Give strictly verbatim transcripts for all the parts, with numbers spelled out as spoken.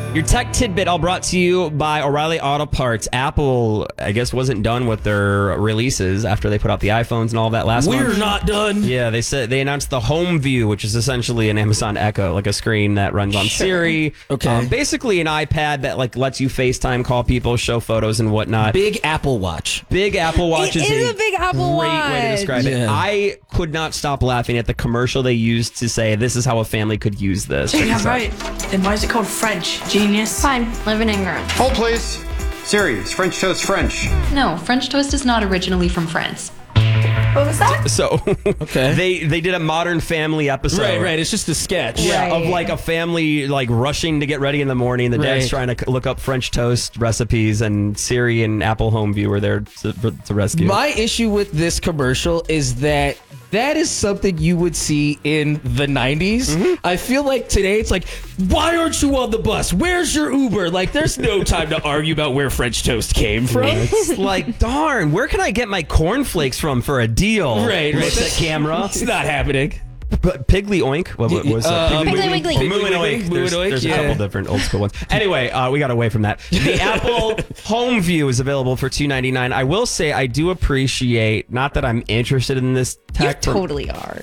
Your tech tidbit all brought to you by O'Reilly Auto Parts. Apple, I guess, wasn't done with their releases after they put out the iPhones and all that last We're month. We're not done. Yeah, they said they announced the Home View, which is essentially an Amazon Echo, like a screen that runs on Sure. Siri. Okay. Um, basically an iPad that like lets you FaceTime, call people, show photos and whatnot. Big Apple Watch. Big Apple Watch It is, is a big Apple great way to Watch. describe it. Yeah. I could not stop laughing at the commercial they used to say this is how a family could use this. Yeah, right. Then why is it called French? Genius. Fine, live in England. Hold, please. Siri, is French toast French? No, French toast is not originally from France. What was that? So Okay. they they did a Modern Family episode. Right, right. It's just a sketch. Yeah, Right. of like a family like rushing to get ready in the morning. The dad's Right. trying to c- look up French toast recipes, and Siri and Apple Home View are there to, to rescue. My issue with this commercial is that that is something you would see in the nineties. I feel like today it's like, why aren't you on the bus? Where's your Uber? Like, there's no time to argue about where French toast came from. It's like, darn, where can I get my cornflakes from for a deal? Right, right. Looks at camera. It's not happening. But Piggly Oink? What, what was Uh, that? Piggly Wiggly. Moo and Piggly Oink. Wiggly, Moo There's, and Oink, there's a yeah. couple different old school ones. Anyway, uh, we got away from that. The Apple Home View is available for two hundred ninety-nine dollars. I will say I do appreciate, not that I'm interested in this You tech. but totally are.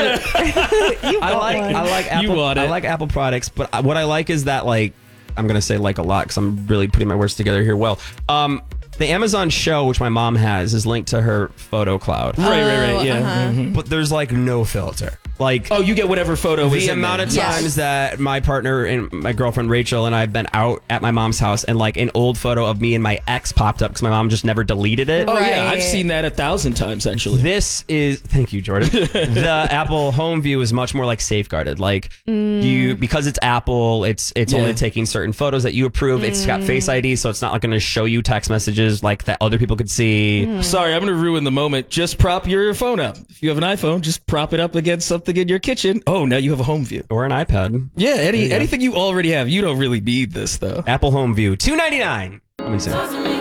I, You I want like one. I like You Apple. want I it. like Apple products, but I- what I like is that like I'm gonna say like a lot because I'm really putting my words together here. Well, um, the Amazon Show, which my mom has, is linked to her photo cloud, Right, right, Oh, right. Yeah. uh-huh. Mhm. but there's like no filter. Like Oh, you get whatever photo is the in amount there. of Yes. times that my partner and my girlfriend Rachel and I have been out at my mom's house and like an old photo of me and my ex popped up because my mom just never deleted it. Oh, yeah. Right. I've seen that a thousand times, actually. This is thank you, Jordan. The Apple Home View is much more like safeguarded. Like you, because it's Apple, it's it's Yeah. only taking certain photos that you approve. It's got Face I D, so it's not like going to show you text messages like that other people could see. Sorry, I'm going to ruin the moment. Just prop your phone up. If you have an iPhone, just prop it up against something in your kitchen. Oh, now you have a home view. Or an iPad. Yeah, any you go. anything you already have. You don't really need this, though. Apple Home View, two ninety nine. Let me see.